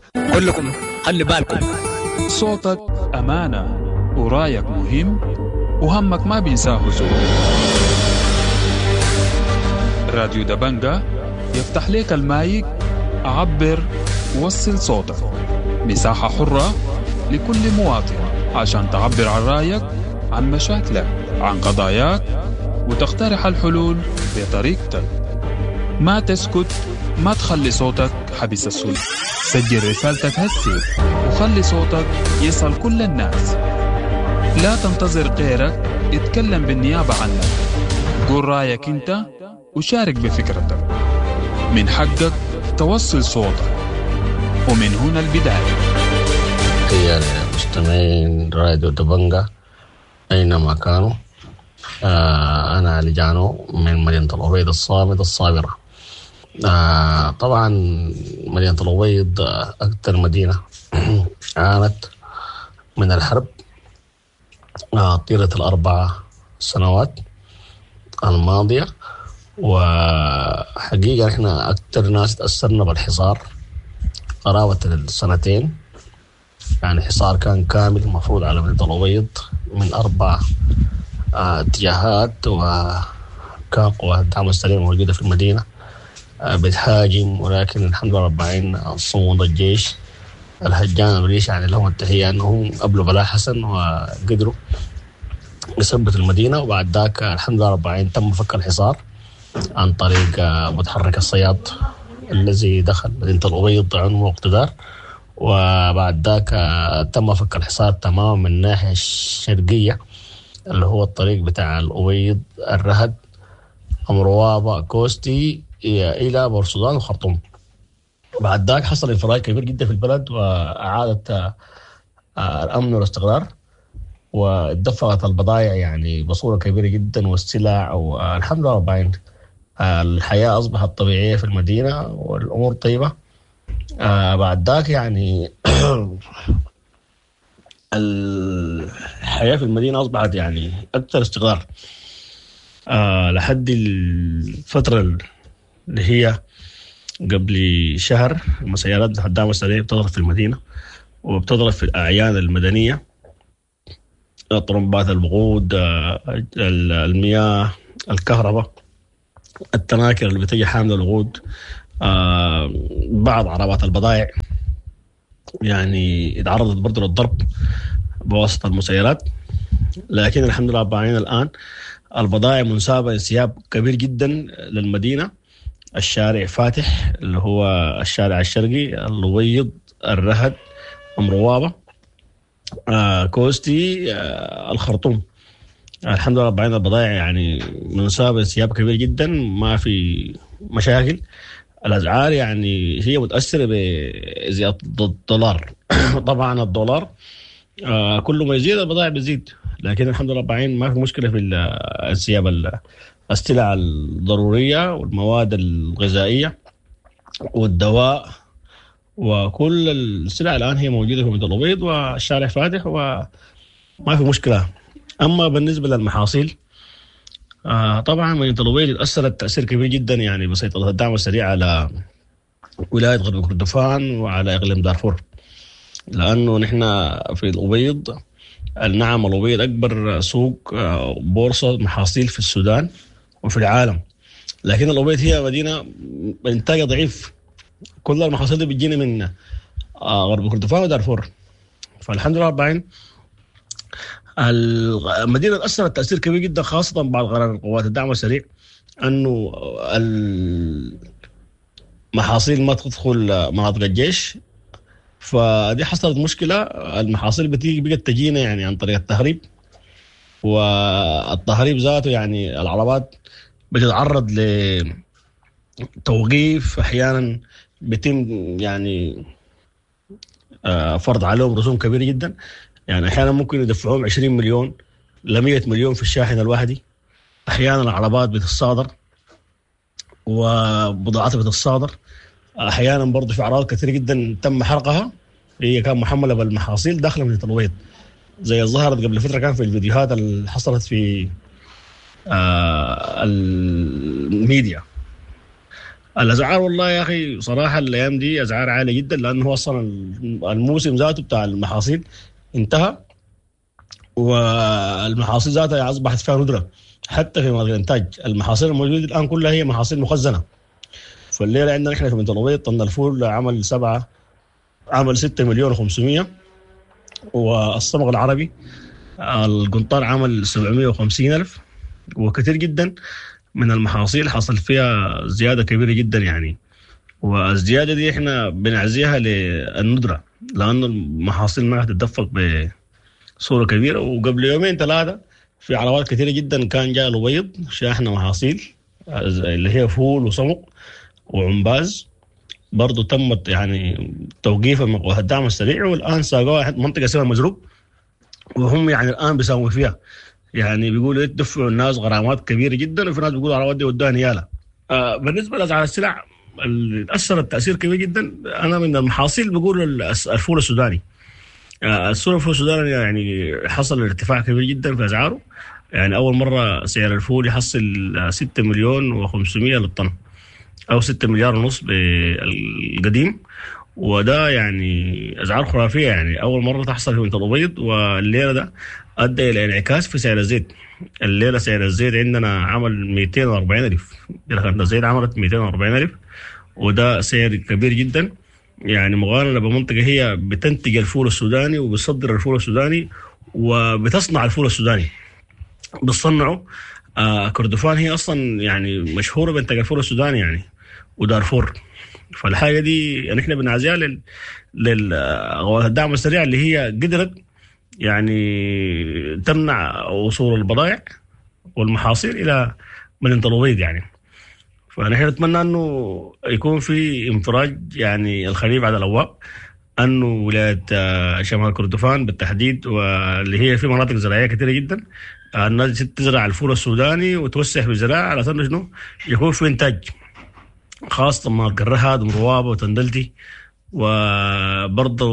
كلكم خلي بالكم. صوتك أمانة ورايك مهم وهمك ما بينساه زول. راديو دبنجة يفتح ليك المايك، عبر ووصل صوتك. مساحة حرة لكل مواطن عشان تعبر عن رايك، عن مشاكلك، عن قضاياك، وتقترح الحلول بطريقتك. ما تسكت، ما تخلي صوتك حبس السود. سجل رسالتك هسي وخلي صوتك يصل كل الناس. لا تنتظر غيرك اتكلم بالنيابة عنك. قول رأيك انت وشارك بفكرتك. من حقك توصل صوتك، ومن هنا البداية. يا مستمعين راديو دبنجة أينما كانوا، أنا لجانو من مدينة الأبيض الصامد الصابرة. طبعا مدينة الأبيض أكثر مدينة عانت من الحرب طيلة ال4 سنوات الماضية، وحقيقة إحنا أكثر ناس تأثرنا بالحصار قرابة السنتين. يعني حصار كان كامل مفروض على مدينة الأبيض من 4 اتجاهات، وكان قوات الدعم السريع موجودة في المدينة بتهاجم، ولكن الحمد لله رب العالمين صمود الجيش الهجان الريش يعني لهم التحية أنهم قبلوا بلا حسن وقدروا يثبتوا المدينة. وبعد ذاك الحمد لله رب العالمين تم فك الحصار عن طريق متحرك الصياد الذي دخل مدينة الأبيض عنه اقتدار. وبعد ذاك تم فك الحصار تماما من الناحية الشرقية اللي هو الطريق بتاع الأبيض الرهد أمروابة كوستي إلى بورسودان وخرطوم. بعد ذاك حصل انفراج كبير جدا في البلد، وأعادت الأمن والاستقرار، واتدفقت البضائع يعني بصورة كبيرة جدا والسلع، والحمد لله رب العالمين الحياة أصبحت طبيعية في المدينة والأمور طيبة. بعد ذاك يعني الحياة في المدينة أصبحت يعني أكثر استقرار لحد الفترة اللي هي قبل شهر. مسيرات الدعم السريع بتضرب في المدينة وبتضرب في الأعيان المدنية، طرمبات الوقود، المياه، الكهرباء، التناكر اللي بتجي حاملة الوقود، بعض عربات البضائع يعني اتعرضت برضو للضرب بواسطة المسيرات. لكن الحمد لله رب العالمين الآن البضائع منسابة انسياب كبير جدا للمدينة. الشارع فاتح اللي هو الشارع الشرقي، الأبيض، الرهد، أمروابة، كوستي، الخرطوم. الحمد لله رب العالمين البضائع يعني منسابة انسياب كبير جدا، ما في مشاكل. الأسعار يعني هي متأثرة بزيادة الدولار. طبعا الدولار كل ما يزيد البضائع بتزيد، لكن الحمد لله رب العالمين ما في مشكلة في انسياب السلع الضرورية والمواد الغذائية والدواء، وكل السلع الآن هي موجودة في مدينة الأبيض والشارع فاتح وما في مشكلة. أما بالنسبة للمحاصيل طبعا مدينة الأبيض تأثرت تأثير كبير جدا يعني بسيطرة الدعم السريع على ولاية غرب كردفان وعلى إقليم دارفور، لأنه نحن في الأبيض النعم الأبيض أكبر سوق بورصة محاصيل في السودان وفي العالم، لكن الأبيض هي مدينة إنتاجها ضعيف. كل المحاصيل دي بتجينا من غرب كردفان ودارفور. فالحمد لله رب العالمين المدينة تأثرت تأثير كبير جدا، خاصة بعد قرار قوات الدعم السريع أنه المحاصيل ما تدخل مناطق الجيش. فدي حصلت مشكلة، المحاصيل بقت تجينا يعني عن طريق التهريب، والتهريب ذاته يعني العربات بتتعرض لتوقيف، أحيانا بيتم يعني فرض عليهم رسوم كبيرة جدا. يعني أحيانا ممكن يدفعوهم 20 مليون ل 100 مليون في الشاحن الواحدي. أحيانا العربات بتتصادر وبضاعات بتتصادر. أحيانا برضو في أعراض كثير جدا تم حرقها، هي كان محملة بالمحاصيل داخل مدينة الأبيض، زي ظهرت قبل فترة كان في الفيديوهات اللي حصلت في الميديا. الأسعار والله يا أخي صراحة الأيام دي أسعار عالية جدا، لأنه أصلا الموسم ذاته بتاع المحاصيل انتهى، والمحاصيل ذاتها أصبحت فيها ندرة. حتى في مناطق الإنتاج المحاصيل الموجودة الآن كلها هي محاصيل مخزنة. فالليلة عندنا إحنا في بنت الأبيض طن الفول عمل 6 مليون و500، والصمغ العربي القنطار عمل 750,000. وكثير جدا من المحاصيل حصل فيها زيادة كبيرة جدا يعني، والزيادة دي إحنا بنعزيها للندرة، لأن المحاصيل ما هتتدفق بصورة كبيرة. وقبل يومين 3 في عربات كثيرة جدا كان جاء الأبيض شاحنة محاصيل اللي هي فول وصمغ وعنباز، برضو تمت يعني توقيفها من قوات الدعم السريع، والآن ساقوها منطقة اسمها مزروق، وهم يعني الآن بيساووا فيها، يعني بيقولوا يدفعوا الناس غرامات كبيرة جدا، وفي ناس بيقولوا العربات دي ودوها نيالة. بالنسبة لأسعار السلع اللي أثرت تأثير كبير جدا، أنا من المحاصيل بقول الفول السوداني. الفول السوداني يعني حصل ارتفاع كبير جدا في أسعاره، يعني أول مرة سعر الفول يحصل 6 مليون و500 للطن، أو 6 مليار ونص بالقديم، وده يعني أسعار خرافية، يعني أول مرة تحصل في منطقة الأبيض. والليلة ده أدى إلى انعكاس في سعر الزيت. الليلة سعر الزيت عندنا عمل 240,000، لكن الزيت عملت 240,000، وده سعر كبير جدا، يعني مقارنة بمنطقة هي بتنتج الفول السوداني وبتصدر الفول السوداني وبتصنع الفول السوداني. بتصنعه كردفان هي أصلا يعني مشهورة بإنتاج الفول السوداني يعني، ودارفور. فالحاجة دي يعني احنا بنعزيها للدعم السريع اللي هي قدرت يعني تمنع وصول البضائع والمحاصيل إلى مدينة الأبيض يعني. فنحن نتمنى أنه يكون في انفراج يعني الخريف على الأبواب، أنه ولاية شمال كردفان بالتحديد، واللي هي في مناطق زراعية كثيرة جدا، الناس تزرع الفول السوداني وتوسع في الزراعة على أساس إنه يكون في إنتاج، خاصة مناطق الرهاد ومروابة وتندلتي، وبرضه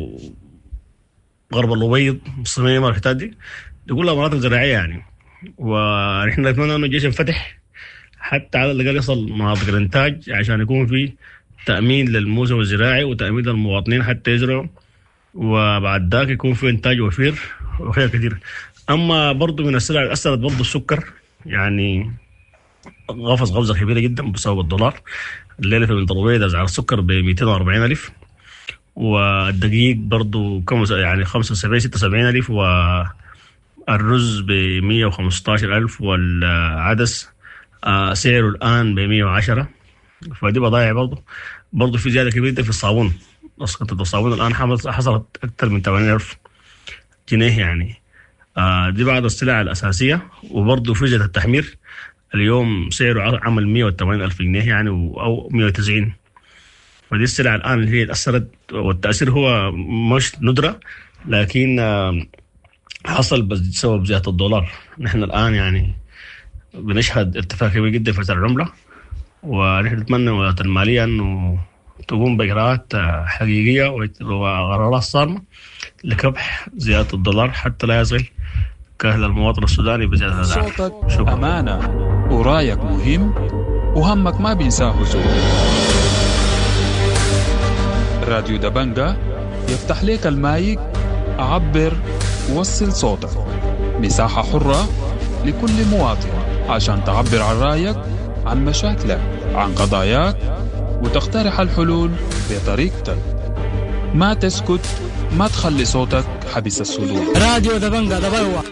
غرب الأبيض الصميمة والحتات دي تقول لها مناطق زراعية يعني. ونحن نتمنى أنه الجيش ينفتح حتى على الأقل يصل مناطق الإنتاج، عشان يكون في تأمين للموسم الزراعي وتأمين للمواطنين حتى يزرعوا، وبعد ذاك يكون في إنتاج وفير وخير كثير. أما برضو من السلع اللي أثرت برضو السكر، يعني غفص غفزة كبيرة جدا بسبب الدولار. الليلة في بنت الأبيض أسعار السكر ب 240,000، والدقيق برضو يعني 75-76,000، والرز ب 115,000، والعدس سعره الآن ب 110. فدي بضائع برضو في زيادة كبيرة في الصابون. قطعة الصابون الآن حصلت أكثر من 80,000 جنيه يعني. دي بعض السلع الأساسية. وبرضو فرجة التحمير اليوم سعره عمل 180,000 جنيه يعني، أو 190. فدي السلع الآن اللي هي تأثرت، والتأثير هو مش ندرة، لكن حصل بسبب زيادة الدولار. نحن الآن يعني بنشهد ارتفاع كبير جدا في سعر العملة، ونحن نتمنى وزارة المالية أنه تقوم بإجراءات حقيقية وقرارات صارمة لكبح زيادة الدولار حتى لا يصل كاهل المواطن السوداني بزيادة الأسعار. صوتك أمانة، ورايك مهم، وهمك ما بينساه زول. راديو دبنجة يفتح لك المايك، عبر ووصل صوتك. مساحة حرة لكل مواطن عشان تعبر عن رأيك، عن مشاكلك، عن قضاياك، وتقترح الحلول بطريقتك. ما تسكت، ما تخلي صوتك حبس الصدور. راديو دبنجة دبوة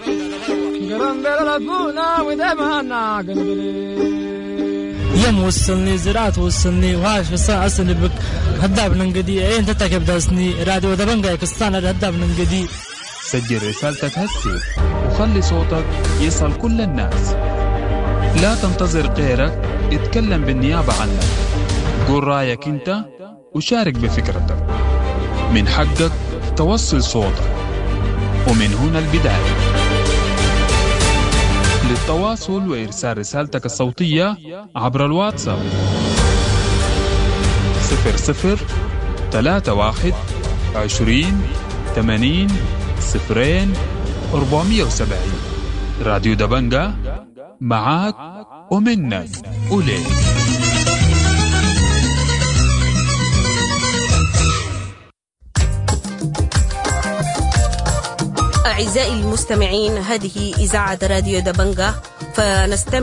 يم وصلني زراعت وصلني وهاش في الساعة أصلي بك هداب ننقدي انت تكب داسني. راديو دبنجة يكستان هداب ننقدي. سجل رسالتك هسي وخلي صوتك يصل كل الناس. لا تنتظر غيرك اتكلم بالنيابة عنك. قول رأيك انت وشارك بفكرتك. من حقك توصل صوتك، ومن هنا البداية. للتواصل وإرسال رسالتك الصوتية عبر الواتساب 003120800470. راديو دبنجة معاك ومنك وليك. أعزائي المستمعين، هذه إذاعة راديو دبنجة، فنستمع